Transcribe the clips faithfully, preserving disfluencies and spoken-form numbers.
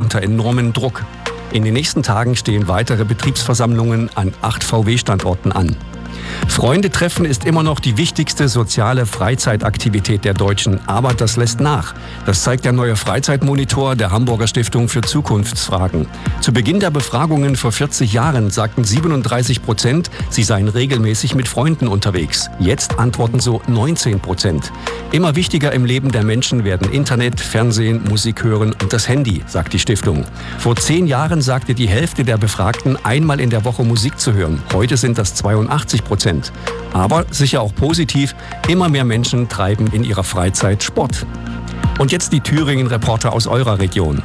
unter enormen Druck. In den nächsten Tagen stehen weitere Betriebsversammlungen an acht V W-Standorten an. Freunde treffen ist immer noch die wichtigste soziale Freizeitaktivität der Deutschen, aber das lässt nach. Das zeigt der neue Freizeitmonitor der Hamburger Stiftung für Zukunftsfragen. Zu Beginn der Befragungen vor vierzig Jahren sagten siebenunddreißig Prozent, sie seien regelmäßig mit Freunden unterwegs. Jetzt antworten so neunzehn Prozent. Immer wichtiger im Leben der Menschen werden Internet, Fernsehen, Musik hören und das Handy, sagt die Stiftung. Vor zehn Jahren sagte die Hälfte der Befragten, einmal in der Woche Musik zu hören. Heute sind das zweiundachtzig Prozent. Aber sicher auch positiv, immer mehr Menschen treiben in ihrer Freizeit Sport. Und jetzt die Thüringen-Reporter aus eurer Region.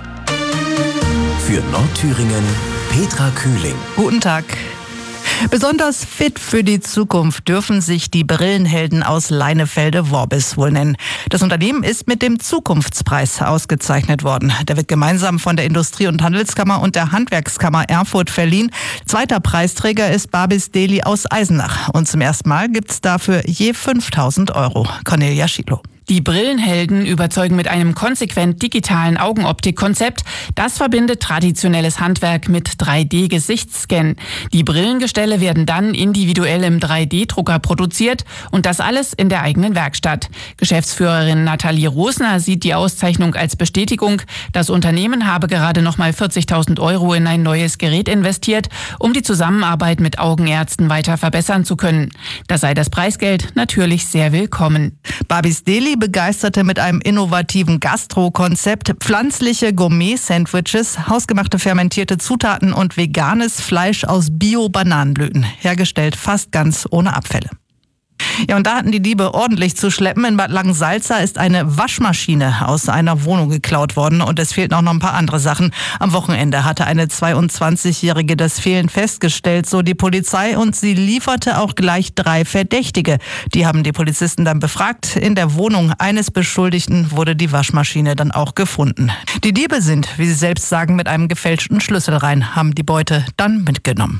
Für Nordthüringen, Petra Kühling. Guten Tag. Besonders fit für die Zukunft dürfen sich die Brillenhelden aus Leinefelde-Worbis wohl nennen. Das Unternehmen ist mit dem Zukunftspreis ausgezeichnet worden. Der wird gemeinsam von der Industrie- und Handelskammer und der Handwerkskammer Erfurt verliehen. Zweiter Preisträger ist Babis Deli aus Eisenach. Und zum ersten Mal gibt's dafür je fünftausend Euro. Cornelia Schielo. Die Brillenhelden überzeugen mit einem konsequent digitalen Augenoptikkonzept. Das verbindet traditionelles Handwerk mit drei D Gesichtsscan. Die Brillengestelle werden dann individuell im drei D Drucker produziert und das alles in der eigenen Werkstatt. Geschäftsführerin Nathalie Rosner sieht die Auszeichnung als Bestätigung. Das Unternehmen habe gerade nochmal vierzigtausend Euro in ein neues Gerät investiert, um die Zusammenarbeit mit Augenärzten weiter verbessern zu können. Da sei das Preisgeld natürlich sehr willkommen. Babis Deli begeisterte mit einem innovativen Gastro-Konzept pflanzliche Gourmet-Sandwiches, hausgemachte fermentierte Zutaten und veganes Fleisch aus Bio-Bananenblüten, hergestellt fast ganz ohne Abfälle. Ja, und da hatten die Diebe ordentlich zu schleppen. In Bad Langensalza ist eine Waschmaschine aus einer Wohnung geklaut worden und es fehlten auch noch ein paar andere Sachen. Am Wochenende hatte eine zweiundzwanzigjährige das Fehlen festgestellt, so die Polizei, und sie lieferte auch gleich drei Verdächtige. Die haben die Polizisten dann befragt. In der Wohnung eines Beschuldigten wurde die Waschmaschine dann auch gefunden. Die Diebe sind, wie sie selbst sagen, mit einem gefälschten Schlüssel rein, haben die Beute dann mitgenommen.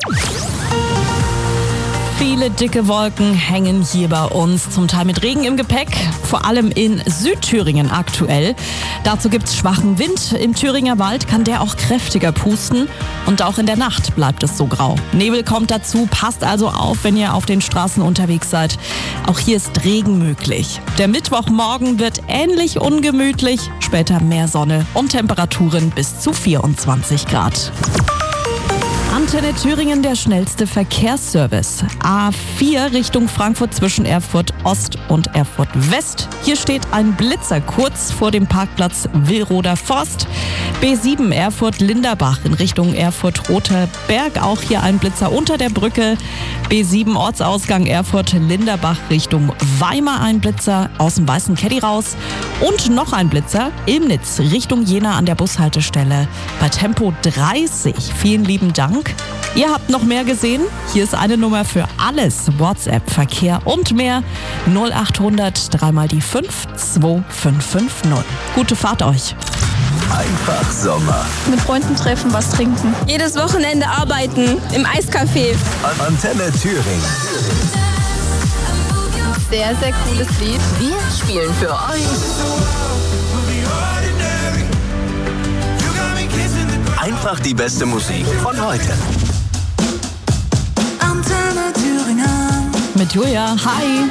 Viele dicke Wolken hängen hier bei uns, zum Teil mit Regen im Gepäck, vor allem in Südthüringen aktuell. Dazu gibt's schwachen Wind. Im Thüringer Wald kann der auch kräftiger pusten und auch in der Nacht bleibt es so grau. Nebel kommt dazu, passt also auf, wenn ihr auf den Straßen unterwegs seid. Auch hier ist Regen möglich. Der Mittwochmorgen wird ähnlich ungemütlich, später mehr Sonne und Temperaturen bis zu vierundzwanzig Grad. Antenne Thüringen, der schnellste Verkehrsservice. A vier Richtung Frankfurt zwischen Erfurt Ost und Erfurt West. Hier steht ein Blitzer kurz vor dem Parkplatz Willroder Forst. B sieben Erfurt Linderbach in Richtung Erfurt Roter Berg. Auch hier ein Blitzer unter der Brücke. B sieben Ortsausgang Erfurt Linderbach Richtung Weimar ein Blitzer aus dem Weißen Caddy raus. Und noch ein Blitzer Ilmnitz Richtung Jena an der Bushaltestelle bei Tempo dreißig. Vielen lieben Dank. Ihr habt noch mehr gesehen? Hier ist eine Nummer für alles. WhatsApp, Verkehr und mehr. null achthundert drei mal die fünf zwei fünf fünf null. Gute Fahrt euch. Einfach Sommer. Mit Freunden treffen, was trinken. Jedes Wochenende arbeiten im Eiscafé. Antenne Thüringen. Sehr, sehr cooles Lied. Wir spielen für euch. Einfach die beste Musik von heute. Mit Julia, hi.